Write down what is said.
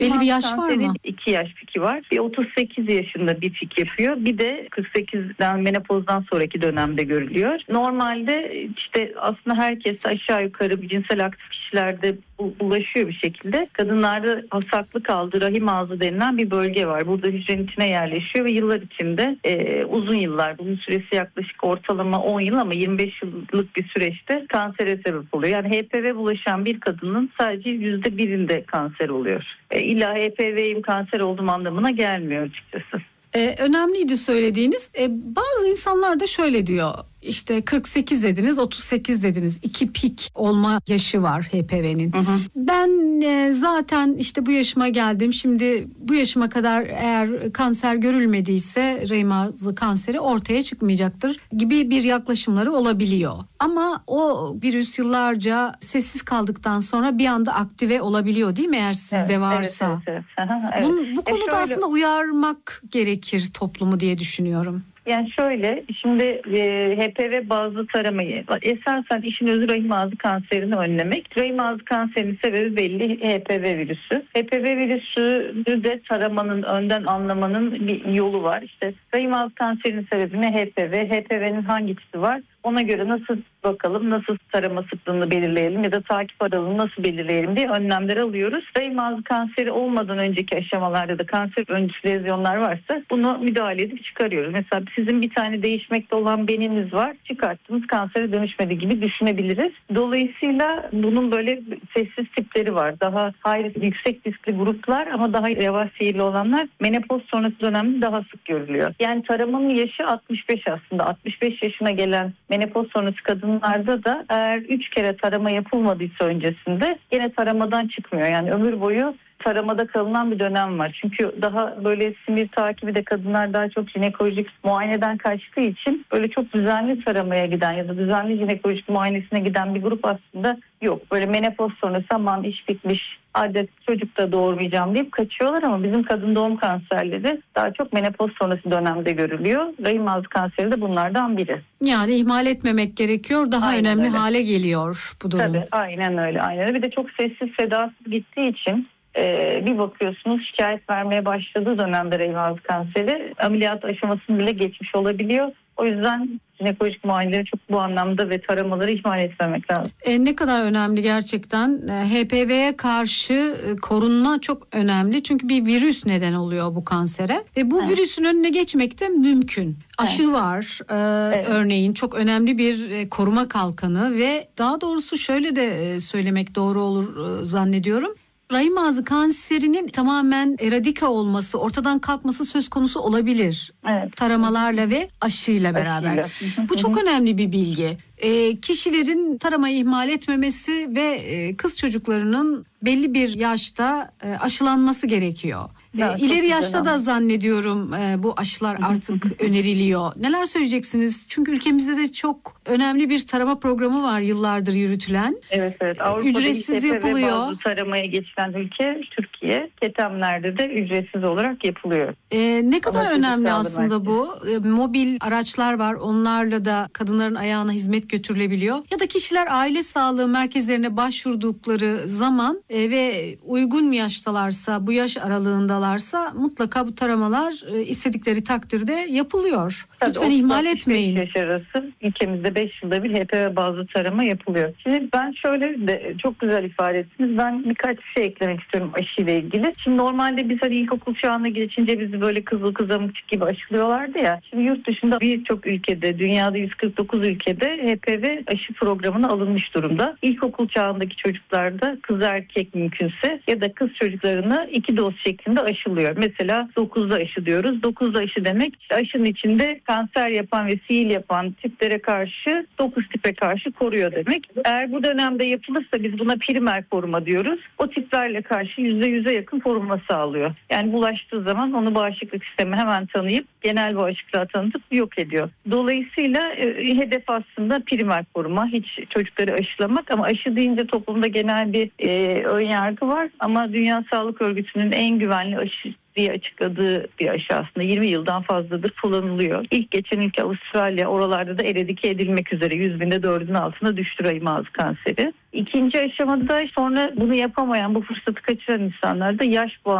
Belli bir yaş var mı? 2 yaş piki var. Bir 38 yaşında bir pik yapıyor. Bir de 48'den menopozdan sonraki dönemde görülüyor. Normalde işte aslında herkes aşağı yukarı bir cinsel aktif kişilerde ulaşıyor bir şekilde. Kadınlarda hasaklı kaldı rahim ağzı denilen bir bölge var. Burada hücrenin içine yerleşiyor ve yıllar içinde uzun yıllar, bunun süresi yaklaşık ortalama 10 yıl ama 25 yıllık bir süreçte kansere sebep oluyor. Yani HPV bulaşan bir kadının sadece %1'inde kanser oluyor. İlla HPV'yim kanser olduğum anlamına gelmiyor açıkçası. Önemliydi söylediğiniz. Bazı insanlar da şöyle diyor. İşte 48 dediniz, 38 dediniz. 2 pik olma yaşı var HPV'nin. Ben zaten işte bu yaşıma geldim. Şimdi bu yaşıma kadar eğer kanser görülmediyse rahim ağzı kanseri ortaya çıkmayacaktır gibi bir yaklaşımları olabiliyor. Ama o virüs yıllarca sessiz kaldıktan sonra bir anda aktive olabiliyor değil mi eğer sizde varsa? Evet. Evet. Bu konuda aslında uyarmak gerekir toplumu diye düşünüyorum. Yani şöyle, şimdi HPV bazlı taramayı, esasen işin özü rahim ağzı kanserini önlemek. Rahim ağzı kanserinin sebebi belli, HPV virüsü. HPV virüsü de taramanın, önden anlamanın bir yolu var. İşte rahim ağzı kanserinin sebebi ne? HPV'nin hangi tipi var? Ona göre nasıl bakalım, nasıl tarama sıklığını belirleyelim ya da takip aralığını nasıl belirleyelim diye önlemler alıyoruz. Rahim ağzı kanseri olmadan önceki aşamalarda da kanser öncesi lezyonlar varsa bunu müdahale edip çıkarıyoruz. Mesela sizin bir tane değişmekte olan beniniz var, çıkarttınız, kansere dönüşmedi gibi düşünebiliriz. Dolayısıyla bunun böyle sessiz tipleri var. Daha yüksek riskli gruplar ama daha yavaş seyirli olanlar menopoz sonrası dönemde daha sık görülüyor. Yani taramanın yaşı 65 aslında. 65 yaşına gelen menopoz sonrası kadınlarda da eğer 3 kere tarama yapılmadıysa öncesinde gene taramadan çıkmıyor. Yani ömür boyu taramada kalınan bir dönem var. Çünkü daha böyle simir takibi de kadınlar daha çok jinekolojik muayeneden kaçtığı için böyle çok düzenli taramaya giden ya da düzenli jinekolojik muayenesine giden bir grup aslında yok. Böyle menopoz sonrası aman iş bitmiş, adet çocuk da doğurmayacağım deyip kaçıyorlar ama bizim kadın doğum kanserleri daha çok menopoz sonrası dönemde görülüyor. Rahim ağzı kanseri de bunlardan biri. Yani ihmal etmemek gerekiyor. Daha aynen önemli öyle hale geliyor bu durum. Tabii aynen öyle. Bir de çok sessiz sedasız gittiği için bir bakıyorsunuz şikayet vermeye başladığı dönemde rahim ağzı kanseri ameliyat aşamasını bile geçmiş olabiliyor. O yüzden jinekolojik muayeneleri çok bu anlamda ve taramaları ihmal etmemek lazım. Ne kadar önemli gerçekten. HPV'ye karşı korunma çok önemli. Çünkü bir virüs neden oluyor bu kansere. Ve bu virüsün önüne geçmek de mümkün. Aşı var. Örneğin çok önemli bir koruma kalkanı ve daha doğrusu şöyle de söylemek doğru olur zannediyorum. Rahim ağzı kanserinin tamamen eradika olması, ortadan kalkması söz konusu olabilir. Evet. Taramalarla ve aşıyla beraber. Bu çok önemli bir bilgi. Kişilerin taramayı ihmal etmemesi ve kız çocuklarının belli bir yaşta aşılanması gerekiyor. İleri yaşta da zannediyorum bu aşılar artık öneriliyor. Neler söyleyeceksiniz? Çünkü ülkemizde de çok önemli bir tarama programı var yıllardır yürütülen. Evet. Avrupa'da ücretsiz yapılıyor. Bazı taramaya geçilen ülke Türkiye. Ketemlerde de ücretsiz olarak yapılıyor. Ne kadar önemli aslında bu. Mobil araçlar var. Onlarla da kadınların ayağına hizmet götürülebiliyor. Ya da kişiler aile sağlığı merkezlerine başvurdukları zaman ve uygun yaştalarsa, bu yaş aralığındalarsa mutlaka bu taramalar istedikleri takdirde yapılıyor. Tabii, lütfen ihmal etmeyin. 35 yaş arası ülkemizde 5 yılda bir HPV bazlı tarama yapılıyor. Şimdi ben şöyle de çok güzel ifade ettiniz. Ben birkaç şey eklemek istiyorum aşıyla ilgili. Şimdi normalde biz hani ilkokul çağına geçince bizi böyle kızıl kızamık gibi aşılıyorlardı ya. Şimdi yurt dışında birçok ülkede, dünyada 149 ülkede HPV aşı programına alınmış durumda. İlkokul çağındaki çocuklarda kız erkek mümkünse ya da kız çocuklarını 2 doz şeklinde aşılıyor. Mesela 9'da aşı diyoruz. 9'da aşı demek işte aşının içinde kanser yapan ve sihir yapan tiplere karşı 9 tipe karşı koruyor demek. Eğer bu dönemde yapılırsa biz buna primer koruma diyoruz. O tiplerle karşı %100'e yakın korunma sağlıyor. Yani bulaştığı zaman onu bağışıklık sistemi hemen tanıyıp genel bağışıklığa tanıtıp yok ediyor. Dolayısıyla hedef aslında primer koruma. Hiç çocukları aşılamak ama aşı deyince toplumda genel bir ön yargı var ama Dünya Sağlık Örgütü'nün en güvenli aşı diye açıkladığı bir aşı aslında 20 yıldan fazladır kullanılıyor. İlk geçen ülke Avustralya, oralarda da eradike edilmek üzere 100.000'de 4'ün altına düştü rahim ağzı kanseri. İkinci aşamada sonra bunu yapamayan, bu fırsatı kaçıran insanlarda yaş